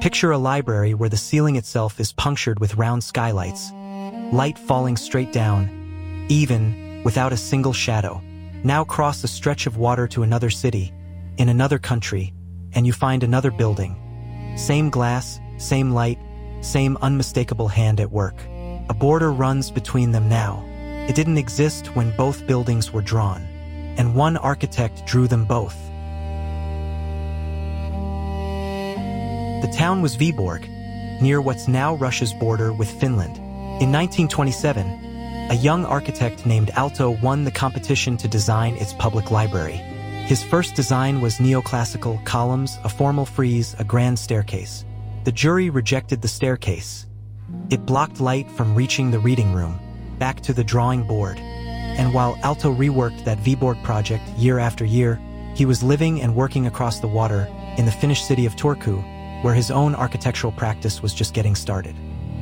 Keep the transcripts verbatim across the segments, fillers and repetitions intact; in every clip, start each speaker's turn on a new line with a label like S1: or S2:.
S1: Picture a library where the ceiling itself is punctured with round skylights, light falling straight down, even, without a single shadow. Now cross a stretch of water to another city, in another country, and you find another building. Same glass, same light, same unmistakable hand at work. A border runs between them now. It didn't exist when both buildings were drawn, and one architect drew them both. The town was Viborg, near what's now Russia's border with Finland. In nineteen twenty-seven, a young architect named Aalto won the competition to design its public library. His first design was neoclassical columns, a formal frieze, a grand staircase. The jury rejected the staircase. It blocked light from reaching the reading room, back to the drawing board. And while Aalto reworked that Viborg project year after year, he was living and working across the water in the Finnish city of Turku, where his own architectural practice was just getting started.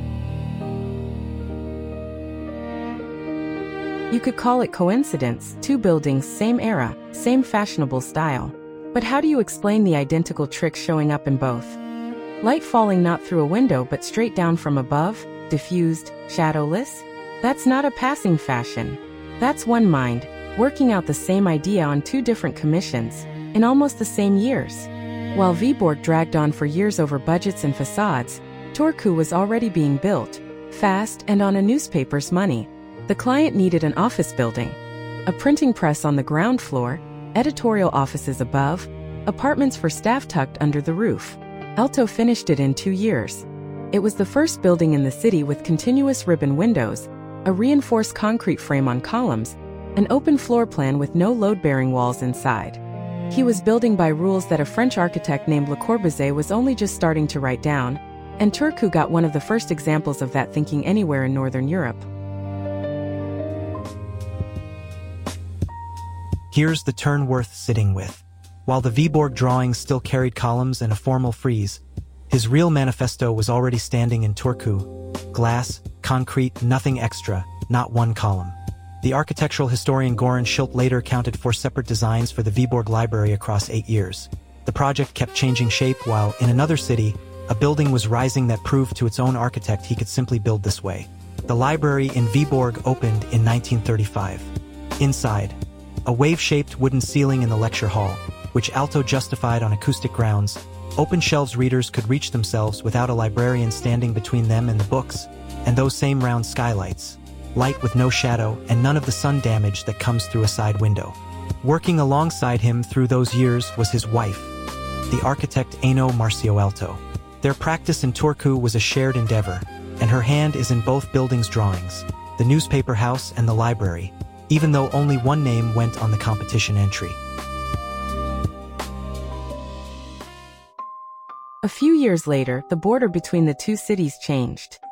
S2: You could call it coincidence, two buildings, same era, same fashionable style. But how do you explain the identical trick showing up in both? Light falling not through a window but straight down from above, diffused, shadowless? That's not a passing fashion. That's one mind, working out the same idea on two different commissions, in almost the same years. While Viborg dragged on for years over budgets and facades, Turku was already being built, fast and on a newspaper's money. The client needed an office building, a printing press on the ground floor, editorial offices above, apartments for staff tucked under the roof. Aalto finished it in two years. It was the first building in the city with continuous ribbon windows, a reinforced concrete frame on columns, an open floor plan with no load-bearing walls inside. He was building by rules that a French architect named Le Corbusier was only just starting to write down, and Turku got one of the first examples of that thinking anywhere in Northern Europe.
S1: Here's the turn worth sitting with. While the Viborg drawings still carried columns and a formal frieze, his real manifesto was already standing in Turku. Glass, concrete, nothing extra, not one column. The architectural historian Goran Schilt later counted four separate designs for the Viborg Library across eight years. The project kept changing shape while, in another city, a building was rising that proved to its own architect he could simply build this way. The library in Viborg opened in nineteen thirty-five. Inside, a wave-shaped wooden ceiling in the lecture hall, which Aalto justified on acoustic grounds. Open shelves readers could reach themselves without a librarian standing between them and the books, and those same round skylights. Light with no shadow and none of the sun damage that comes through a side window. Working alongside him through those years was his wife, the architect Aino Marcio Aalto. Their practice in Turku was a shared endeavor, and her hand is in both buildings' drawings, the newspaper house and the library, even though only one name went on the competition entry.
S2: A few years later, the border between the two cities changed.